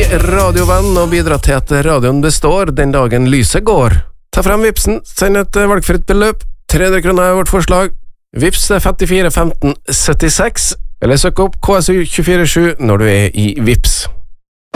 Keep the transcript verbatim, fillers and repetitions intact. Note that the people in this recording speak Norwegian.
radiovenn og bidra til at radioen består den dagen lyset går. Ta frem vipsen, send et valgfritt beløp, tre hundre kroner er vårt forslag. Vips er femtifire femten syttiseks, eller søk opp K S U to fire sju når du er i Vips.